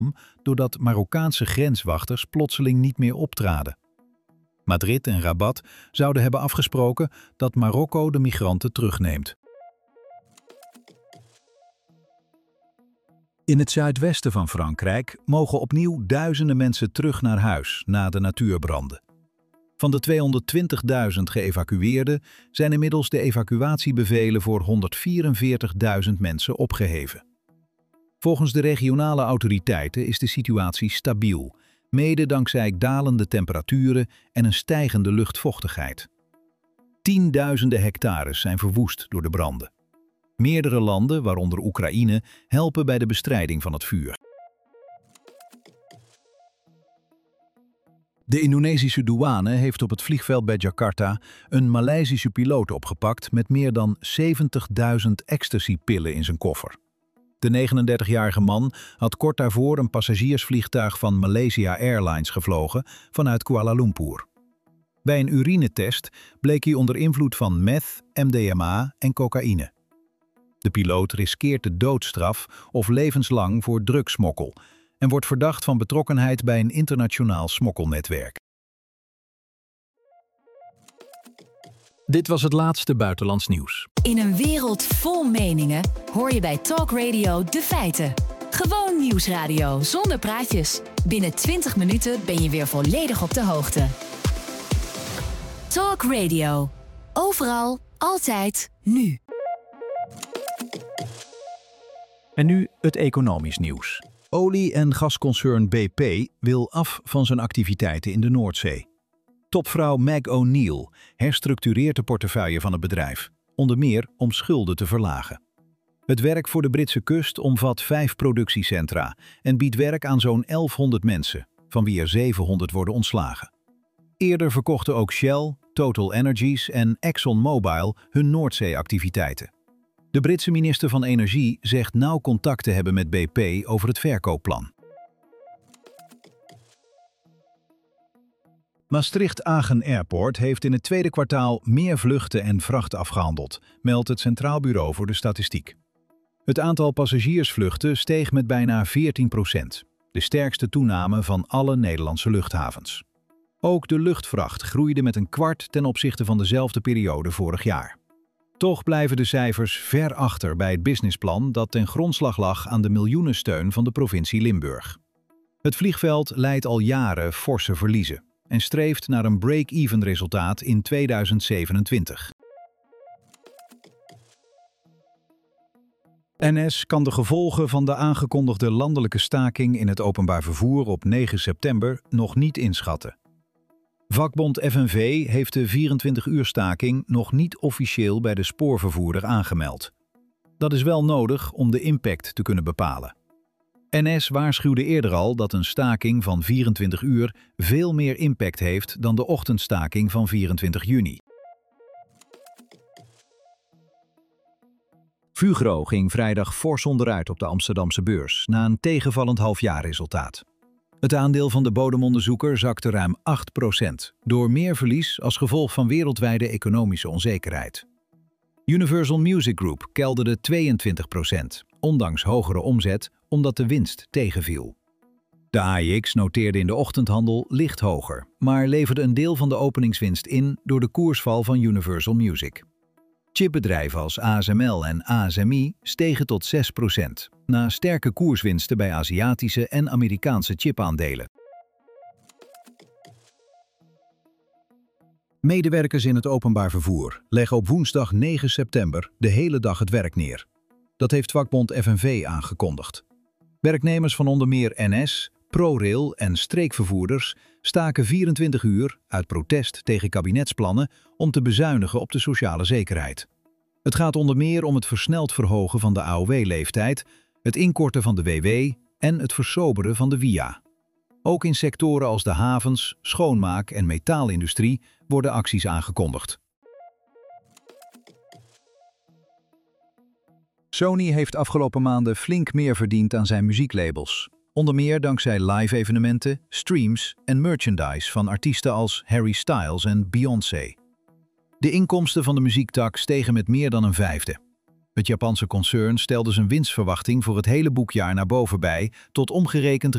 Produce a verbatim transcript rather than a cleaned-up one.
doordat Marokkaanse grenswachters plotseling niet meer optraden. Madrid en Rabat zouden hebben afgesproken dat Marokko de migranten terugneemt. In het zuidwesten van Frankrijk mogen opnieuw duizenden mensen terug naar huis na de natuurbranden. Van de tweehonderdtwintigduizend geëvacueerden zijn inmiddels de evacuatiebevelen voor honderdvierenveertigduizend mensen opgeheven. Volgens de regionale autoriteiten is de situatie stabiel, mede dankzij dalende temperaturen en een stijgende luchtvochtigheid. Tienduizenden hectares zijn verwoest door de branden. Meerdere landen, waaronder Oekraïne, helpen bij de bestrijding van het vuur. De Indonesische douane heeft op het vliegveld bij Jakarta een Maleisische piloot opgepakt met meer dan zeventigduizend ecstasy-pillen in zijn koffer. De negenendertigjarige man had kort daarvoor een passagiersvliegtuig van Malaysia Airlines gevlogen vanuit Kuala Lumpur. Bij een urinetest bleek hij onder invloed van meth, M D M A en cocaïne. De piloot riskeert de doodstraf of levenslang voor drugsmokkel en wordt verdacht van betrokkenheid bij een internationaal smokkelnetwerk. Dit was het laatste buitenlands nieuws. In een wereld vol meningen hoor je bij Talk Radio de feiten. Gewoon nieuwsradio zonder praatjes. Binnen twintig minuten ben je weer volledig op de hoogte. Talk Radio. Overal, altijd, nu. En nu het economisch nieuws. Olie- en gasconcern B P wil af van zijn activiteiten in de Noordzee. Topvrouw Meg O'Neill herstructureert de portefeuille van het bedrijf, onder meer om schulden te verlagen. Het werk voor de Britse kust omvat vijf productiecentra en biedt werk aan zo'n elfhonderd mensen, van wie er zevenhonderd worden ontslagen. Eerder verkochten ook Shell, Total Energies en ExxonMobil hun Noordzee-activiteiten. De Britse minister van Energie zegt nauw contact te hebben met B P over het verkoopplan. Maastricht-Agen Airport heeft in het tweede kwartaal meer vluchten en vracht afgehandeld, meldt het Centraal Bureau voor de Statistiek. Het aantal passagiersvluchten steeg met bijna veertien procent, de sterkste toename van alle Nederlandse luchthavens. Ook de luchtvracht groeide met een kwart ten opzichte van dezelfde periode vorig jaar. Toch blijven de cijfers ver achter bij het businessplan dat ten grondslag lag aan de miljoenensteun van de provincie Limburg. Het vliegveld lijdt al jaren forse verliezen en streeft naar een break-even resultaat in tweeduizend zevenentwintig. N S kan de gevolgen van de aangekondigde landelijke staking in het openbaar vervoer op negen september nog niet inschatten. Vakbond F N V heeft de vierentwintig uur staking nog niet officieel bij de spoorvervoerder aangemeld. Dat is wel nodig om de impact te kunnen bepalen. N S waarschuwde eerder al dat een staking van vierentwintig uur veel meer impact heeft dan de ochtendstaking van vierentwintig juni. Fugro ging vrijdag fors onderuit op de Amsterdamse beurs na een tegenvallend halfjaarresultaat. Het aandeel van de bodemonderzoeker zakte ruim acht procent, door meer verlies als gevolg van wereldwijde economische onzekerheid. Universal Music Group kelderde tweeëntwintig procent, ondanks hogere omzet, omdat de winst tegenviel. De A E X noteerde in de ochtendhandel licht hoger, maar leverde een deel van de openingswinst in door de koersval van Universal Music. Chipbedrijven als A S M L en A S M I stegen tot zes procent, na sterke koerswinsten bij Aziatische en Amerikaanse chipaandelen. Medewerkers in het openbaar vervoer leggen op woensdag negen september de hele dag het werk neer. Dat heeft vakbond F N V aangekondigd. Werknemers van onder meer N S, ProRail en streekvervoerders staken vierentwintig uur uit protest tegen kabinetsplannen om te bezuinigen op de sociale zekerheid. Het gaat onder meer om het versneld verhogen van de A O W-leeftijd, het inkorten van de W W en het versoberen van de W I A. Ook in sectoren als de havens, schoonmaak en metaalindustrie worden acties aangekondigd. Sony heeft afgelopen maanden flink meer verdiend aan zijn muzieklabels. Onder meer dankzij live-evenementen, streams en merchandise van artiesten als Harry Styles en Beyoncé. De inkomsten van de muziektak stegen met meer dan een vijfde. Het Japanse concern stelde zijn winstverwachting voor het hele boekjaar naar boven bij, tot omgerekend